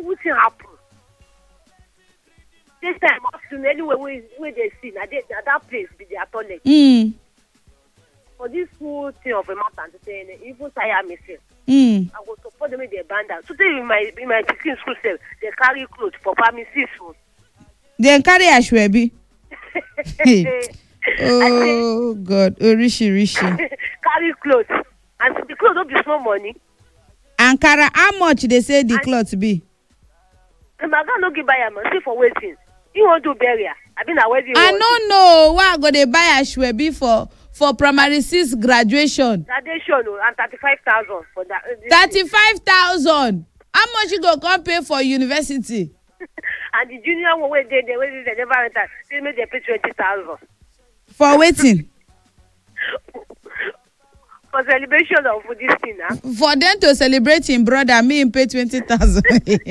terrible thing happen. This time, anyway, where they see, that place be their toilet. For this whole thing of a matter, even tire missing. I will support them with the abandon. So in my teaching school, they carry clothes for premises. They carry ashwebi. Oh God, Rishi. Carry clothes, and the clothes don't be small money. Ankara, how much they say the clothes be? My God, no give buy am. See for waiting. You want to bury her? I been a wedding. I don't know why I go they buy ashwebi for primary 6 graduation. Graduation and 35,000 for that. 35,000. How much you go come pay for university? And the junior one where they never enter. They make they pay 20,000. For waiting. For celebration of this thing, For them to celebrate him brother, me pay 20,000. I beg,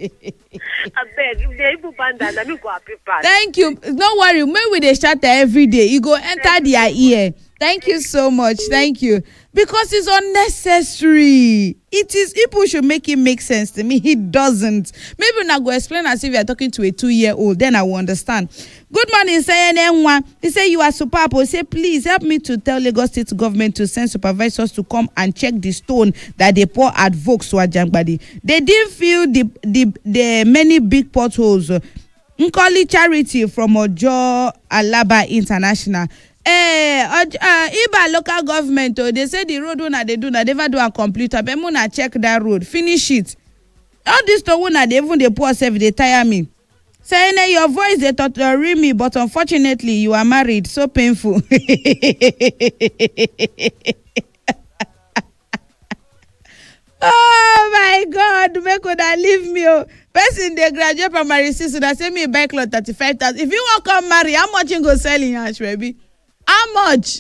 if they even bandana, I go happy pass. Thank you. Don't worry, maybe they shout every day. You go enter their ear. Thank you so much. Thank you. Because it's unnecessary. It is. People should make it make sense to me. He doesn't. Maybe when I go explain as if you're talking to a 2-year-old, then I will understand. Good morning, Sayenenwa. He say you are superb. He say please help me to tell Lagos State government to send supervisors to come and check the stone that they pour at Volkswagen Jangbadi. They didn't fill the many big potholes. Nkoli Charity from Ojo Alaba International. Iba local government, they say the road when they do na never do a complete. But muna check that road, finish it. All this to when they even they poor self they tire me. Saying your voice they torture me, but unfortunately you are married. So painful. Oh my God, make would leave me. Person they graduate primary 6 that say me buy cloth 35,000. If you want come marry, how much you go sell in Ash, baby? How much?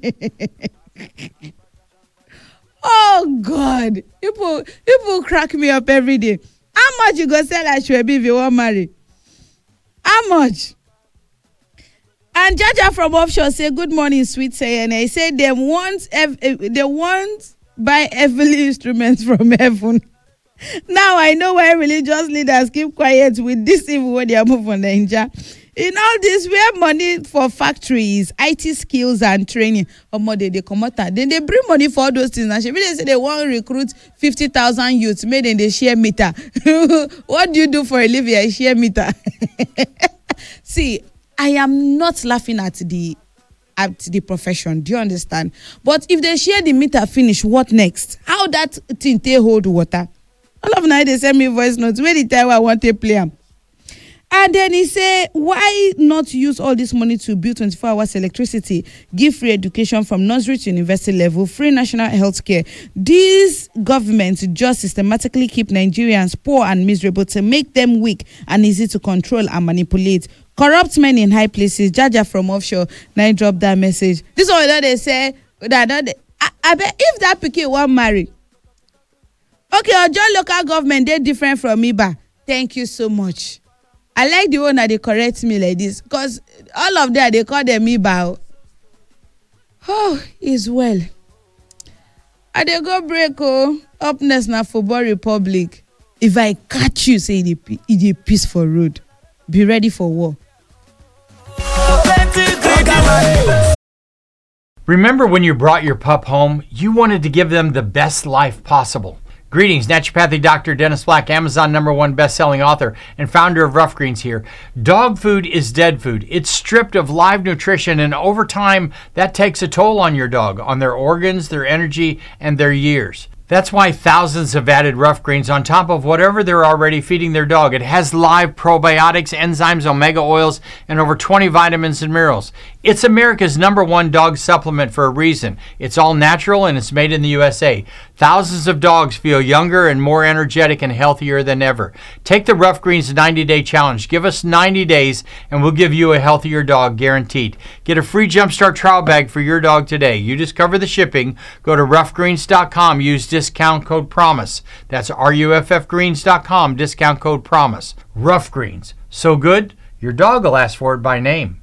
Oh God, people crack me up every day. How much you go sell Ashwebi if you want marry? How much? And Jaja from offshore say good morning, sweet say, and he said they want buy heavenly instruments from heaven. Now I know why religious leaders keep quiet with this evil when they are moving on the Ninja. In all this, we have money for factories, IT skills and training. They come out, then they bring money for all those things. And they say they want to recruit 50,000 youths, made in the share meter. What do you do for a living? I share meter. See, I am not laughing at the profession. Do you understand? But if they share the meter finish, what next? How that thing they hold water? All of night they send me voice notes. Where the time I want to play them. And then he say, why not use all this money to build 24 hours electricity, give free education from nursery to university level, free national health care? These governments just systematically keep Nigerians poor and miserable to make them weak and easy to control and manipulate. Corrupt men in high places. Jaja from offshore. Now I drop that message. This one that they say that I bet if that pikin won't marry. Okay, Ojo local government, they're different from Iba. Thank you so much. I like the one that they correct me like this, because all of them, they call them Iba. Oh, is well. I they go break up next na Football Republic. If I catch you, say it a peaceful road. Be ready for war. Remember when you brought your pup home, you wanted to give them the best life possible. Greetings, naturopathic Dr. Dennis Black, Amazon #1 best-selling author and founder of Rough Greens here. Dog food is dead food. It's stripped of live nutrition, and over time, that takes a toll on your dog, on their organs, their energy, and their years. That's why thousands have added Rough Greens on top of whatever they're already feeding their dog. It has live probiotics, enzymes, omega oils, and over 20 vitamins and minerals. It's America's #1 dog supplement for a reason. It's all natural and it's made in the USA. Thousands of dogs feel younger and more energetic and healthier than ever. Take the Rough Greens 90-day challenge. Give us 90 days and we'll give you a healthier dog guaranteed. Get a free Jumpstart trial bag for your dog today. You just cover the shipping. Go to roughgreens.com. Use discount code PROMISE. That's ruffgreens.com. Discount code PROMISE. Rough Greens. So good, your dog will ask for it by name.